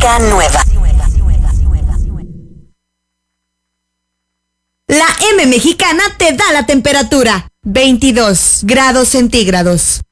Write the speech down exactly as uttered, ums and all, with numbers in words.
música nueva. La M Mexicana te da la temperatura. veintidós grados centígrados.